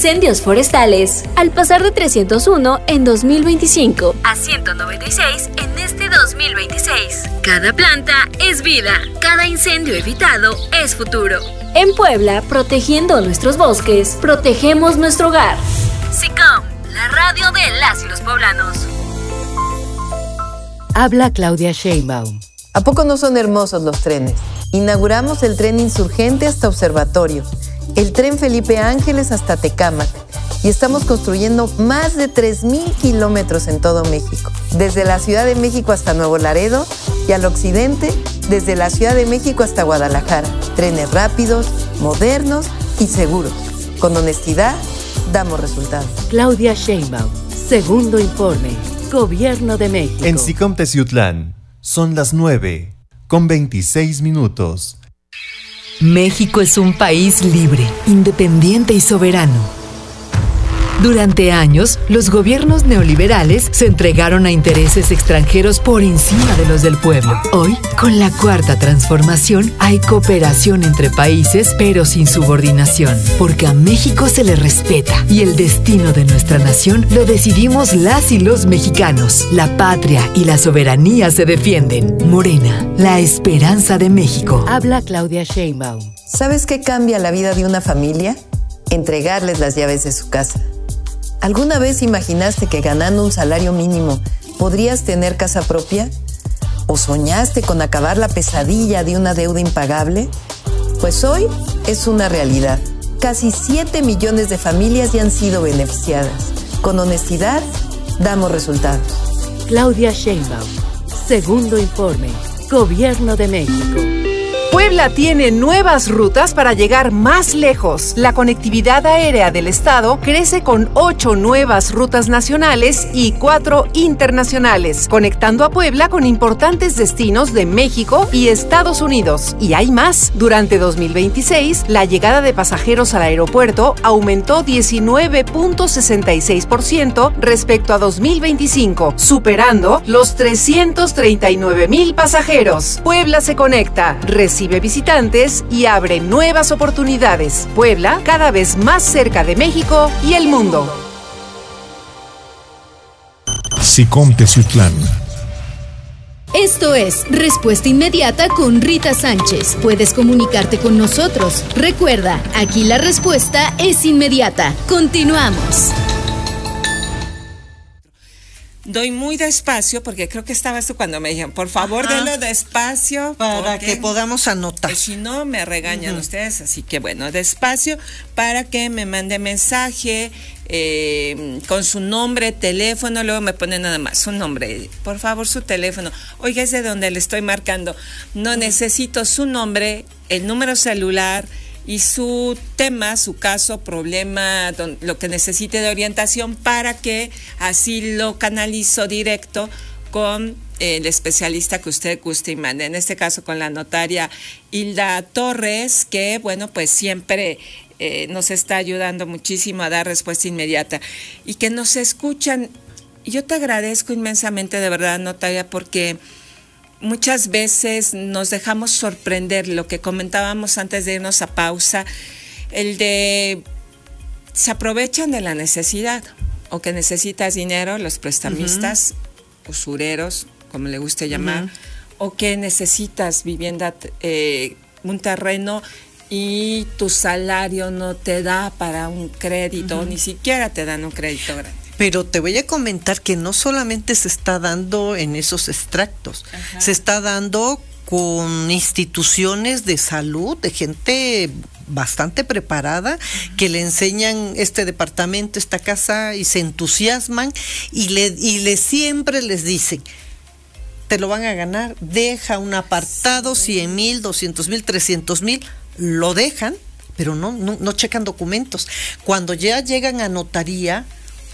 incendios forestales, al pasar de 301 en 2025 a 196 en este 2026. Cada planta es vida, cada incendio evitado es futuro. En Puebla, protegiendo nuestros bosques, protegemos nuestro hogar. SICOM, la radio de las y los poblanos. Habla Claudia Sheinbaum. ¿A poco no son hermosos los trenes? Inauguramos el tren Insurgente hasta Observatorio, el tren Felipe Ángeles hasta Tecámac, y estamos construyendo más de 3,000 kilómetros en todo México, desde la Ciudad de México hasta Nuevo Laredo y al occidente, desde la Ciudad de México hasta Guadalajara. Trenes rápidos, modernos y seguros. Con honestidad, damos resultados. Claudia Sheinbaum, segundo informe, Gobierno de México. En SICOM Teciutlán, son las 9:26. México es un país libre, independiente y soberano. Durante años, los gobiernos neoliberales se entregaron a intereses extranjeros por encima de los del pueblo. Hoy, con la Cuarta Transformación, hay cooperación entre países, pero sin subordinación, porque a México se le respeta y el destino de nuestra nación lo decidimos las y los mexicanos. La patria y la soberanía se defienden. Morena, la esperanza de México. Habla Claudia Sheinbaum. ¿Sabes qué cambia la vida de una familia? Entregarles las llaves de su casa. ¿Alguna vez imaginaste que ganando un salario mínimo podrías tener casa propia? ¿O soñaste con acabar la pesadilla de una deuda impagable? Pues hoy es una realidad. Casi 7 millones de familias ya han sido beneficiadas. Con honestidad, damos resultados. Claudia Sheinbaum, segundo informe, Gobierno de México. Puebla tiene nuevas rutas para llegar más lejos. La conectividad aérea del estado crece con 8 nuevas rutas nacionales y 4 internacionales, conectando a Puebla con importantes destinos de México y Estados Unidos. Y hay más. Durante 2026, la llegada de pasajeros al aeropuerto aumentó 19.66% respecto a 2025, superando los 339,000 pasajeros. Puebla se conecta, recibe visitantes y abre nuevas oportunidades. Puebla, cada vez más cerca de México y el mundo. SICOM Teciutlán. Esto es Respuesta Inmediata con Rita Sánchez. Puedes comunicarte con nosotros. Recuerda, aquí la respuesta es inmediata. Continuamos. Doy muy despacio, porque creo que estaba esto cuando me dijeron, por favor, denlo despacio. Para que podamos anotar. Pues si no, me regañan ustedes, así que bueno, despacio, para que me mande mensaje con su nombre, teléfono, luego me ponen nada más su nombre, por favor, su teléfono. Oiga, es de donde le estoy marcando. No necesito su nombre, el número celular y su tema, su caso, problema, lo que necesite de orientación, para que así lo canalizo directo con el especialista que usted guste y mande. En este caso con la notaria Hilda Torres, que bueno, pues siempre nos está ayudando muchísimo a dar respuesta inmediata y que nos escuchan. Yo te agradezco inmensamente, de verdad, notaria, porque muchas veces nos dejamos sorprender, lo que comentábamos antes de irnos a pausa, se aprovechan de la necesidad, o que necesitas dinero, los prestamistas, usureros, como le guste llamar, o que necesitas vivienda, un terreno, y tu salario no te da para un crédito, ni siquiera te dan un crédito grande. Pero te voy a comentar que no solamente se está dando en esos extractos, se está dando con instituciones de salud, de gente bastante preparada, que le enseñan este departamento, esta casa, y se entusiasman y siempre les dicen, te lo van a ganar, deja un apartado, 100,000, 200,000, 300,000, lo dejan, pero no checan documentos. Cuando ya llegan a notaría,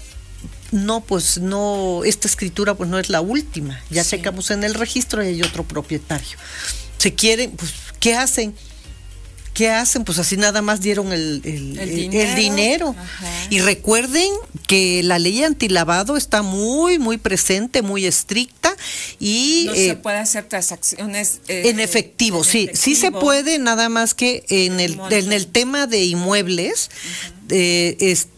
esta escritura pues no es la última, ya checamos en el registro y hay otro propietario. Se quieren, pues, ¿qué hacen? Pues así nada más dieron el dinero. Y recuerden que la ley antilavado está muy, muy presente, muy estricta, y no se puede hacer transacciones en efectivo, sí se puede, nada más que en el tema de inmuebles,